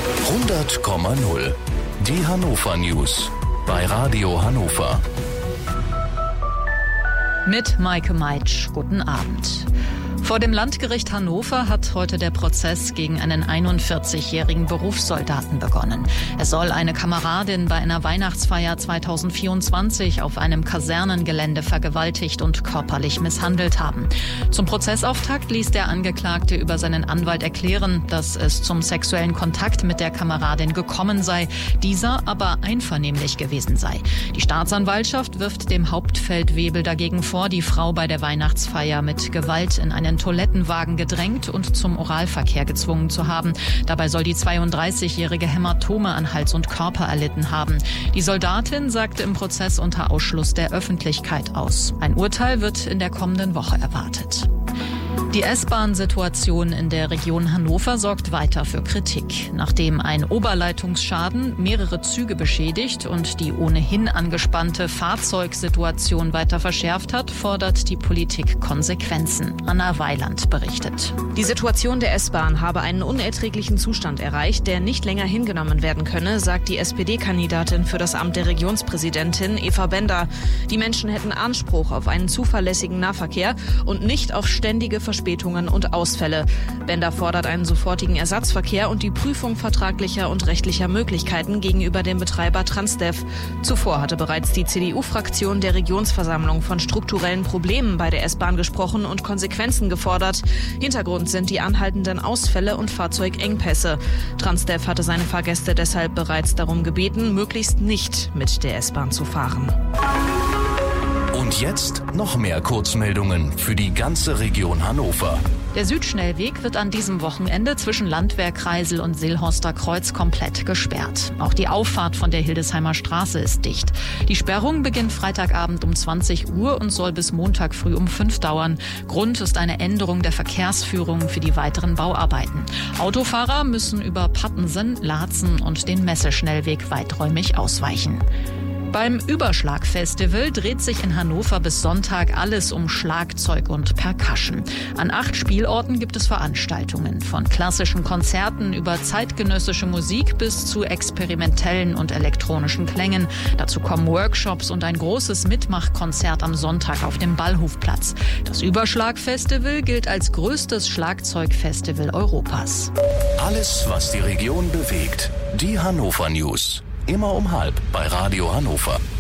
100,0. Die Hannover News bei Radio Hannover. Mit Maike Meitsch. Guten Abend. Vor dem Landgericht Hannover hat heute der Prozess gegen einen 41-jährigen Berufssoldaten begonnen. Er soll eine Kameradin bei einer Weihnachtsfeier 2024 auf einem Kasernengelände vergewaltigt und körperlich misshandelt haben. Zum Prozessauftakt ließ der Angeklagte über seinen Anwalt erklären, dass es zum sexuellen Kontakt mit der Kameradin gekommen sei, dieser aber einvernehmlich gewesen sei. Die Staatsanwaltschaft wirft dem Hauptfeld Webel dagegen vor, die Frau bei der Weihnachtsfeier mit Gewalt in einen Toilettenwagen gedrängt und zum Oralverkehr gezwungen zu haben. Dabei soll die 32-jährige Hämatome an Hals und Körper erlitten haben. Die Soldatin sagte im Prozess unter Ausschluss der Öffentlichkeit aus. Ein Urteil wird in der kommenden Woche erwartet. Die S-Bahn-Situation in der Region Hannover sorgt weiter für Kritik. Nachdem ein Oberleitungsschaden mehrere Züge beschädigt und die ohnehin angespannte Fahrzeugsituation weiter verschärft hat, fordert die Politik Konsequenzen. Anna Weiland berichtet. Die Situation der S-Bahn habe einen unerträglichen Zustand erreicht, der nicht länger hingenommen werden könne, sagt die SPD-Kandidatin für das Amt der Regionspräsidentin Eva Bender. Die Menschen hätten Anspruch auf einen zuverlässigen Nahverkehr und nicht auf ständige Verspätungen und Ausfälle. Bender fordert einen sofortigen Ersatzverkehr und die Prüfung vertraglicher und rechtlicher Möglichkeiten gegenüber dem Betreiber Transdev. Zuvor hatte bereits die CDU-Fraktion der Regionsversammlung von strukturellen Problemen bei der S-Bahn gesprochen und Konsequenzen gefordert. Hintergrund sind die anhaltenden Ausfälle und Fahrzeugengpässe. Transdev hatte seine Fahrgäste deshalb bereits darum gebeten, möglichst nicht mit der S-Bahn zu fahren. Und jetzt noch mehr Kurzmeldungen für die ganze Region Hannover. Der Südschnellweg wird an diesem Wochenende zwischen Landwehr-Kreisel und Seelhorster Kreuz komplett gesperrt. Auch die Auffahrt von der Hildesheimer Straße ist dicht. Die Sperrung beginnt Freitagabend um 20 Uhr und soll bis Montag früh um 5 dauern. Grund ist eine Änderung der Verkehrsführung für die weiteren Bauarbeiten. Autofahrer müssen über Pattensen, Laatzen und den Messeschnellweg weiträumig ausweichen. Beim Überschlag-Festival dreht sich in Hannover bis Sonntag alles um Schlagzeug und Percussion. An 8 Spielorten gibt es Veranstaltungen. Von klassischen Konzerten über zeitgenössische Musik bis zu experimentellen und elektronischen Klängen. Dazu kommen Workshops und ein großes Mitmachkonzert am Sonntag auf dem Ballhofplatz. Das Überschlag-Festival gilt als größtes Schlagzeugfestival Europas. Alles, was die Region bewegt. Die Hannover News. Immer um 12:30 bei Radio Hannover.